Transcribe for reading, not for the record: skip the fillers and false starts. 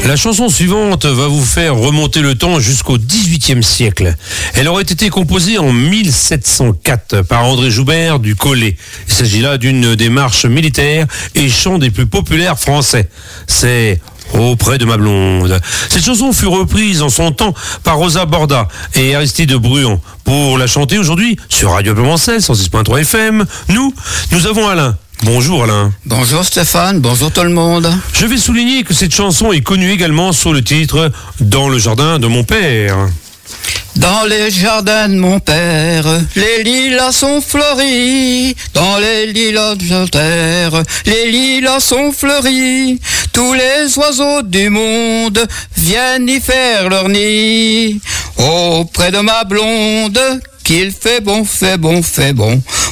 La chanson suivante va vous faire remonter le temps jusqu'au XVIIIe siècle. Elle aurait été composée en 1704 par André Joubert du Collet. Il s'agit là d'une des marches militaires et chants des plus populaires français. C'est Auprès de ma blonde. Cette chanson fut reprise en son temps par Rosa Borda et Aristide Bruand. Pour la chanter aujourd'hui sur Radio Plemonsel 106.3 FM, nous avons Alain. Bonjour Alain. Bonjour Stéphane, bonjour tout le monde. Je vais souligner que cette chanson est connue également sous le titre « Dans le jardin de mon père ». Dans les jardins de mon père, les lilas sont fleuris. Dans les lilas de la terre, les lilas sont fleuris. Tous les oiseaux du monde viennent y faire leur nid. Auprès de ma blonde, qu'il fait bon, fait bon, fait bon.